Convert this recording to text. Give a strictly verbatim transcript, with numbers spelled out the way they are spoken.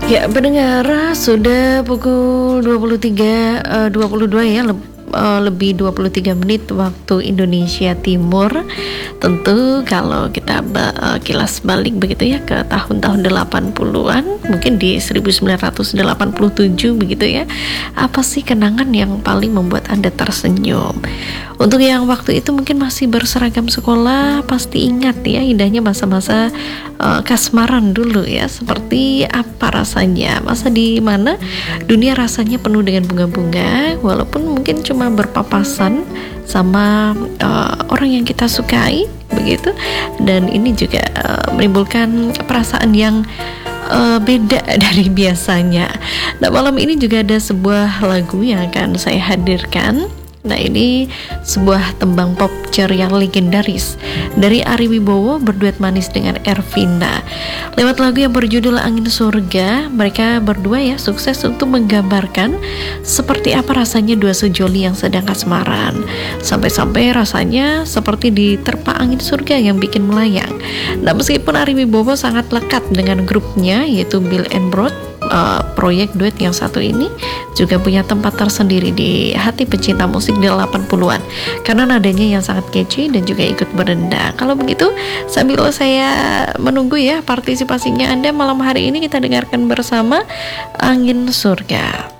Ya, pendengar, sudah pukul dua puluh tiga eh, dua puluh dua ya, leb- eh, lebih dua puluh tiga menit waktu Indonesia Timur. Tentu kalau kita ba- eh, kilas balik begitu ya ke tahun-tahun delapan puluhan, mungkin di seribu sembilan ratus delapan puluh tujuh begitu ya. Apa sih kenangan yang paling membuat Anda tersenyum? Untuk yang waktu itu mungkin masih berseragam sekolah, pasti ingat ya indahnya masa-masa uh, kasmaran dulu ya. Seperti apa rasanya? Masa di mana dunia rasanya penuh dengan bunga-bunga, walaupun mungkin cuma berpapasan sama uh, orang yang kita sukai begitu. Dan ini juga uh, menimbulkan perasaan yang uh, beda dari biasanya. Nah, malam ini juga ada sebuah lagu yang akan saya hadirkan. Nah, ini sebuah tembang pop ceria legendaris dari Ari Wibowo berduet manis dengan Ervina. Lewat lagu yang berjudul Angin Surga, mereka berdua ya sukses untuk menggambarkan seperti apa rasanya dua sejoli yang sedang kasmaran. Sampai-sampai rasanya seperti diterpa angin surga yang bikin melayang. Nah, meskipun Ari Wibowo sangat lekat dengan grupnya yaitu Bill and Broad, Uh, proyek duet yang satu ini juga punya tempat tersendiri di hati pecinta musik di delapan puluhan karena nadanya yang sangat catchy dan juga ikut berendang. Kalau begitu, sambil saya menunggu ya partisipasinya Anda malam hari ini, kita dengarkan bersama Angin Surga.